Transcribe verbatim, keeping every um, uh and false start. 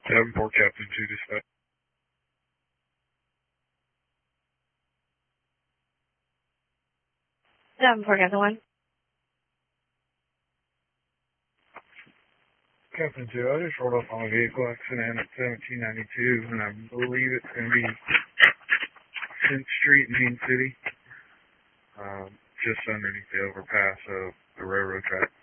Davenport, Captain two, dispatch. Davenport, Captain one. Captain two, I just rolled up on a vehicle accident at seventeen ninety-two, and I believe it's going to be tenth Street in Haines City, um, just underneath the overpass of the railroad track.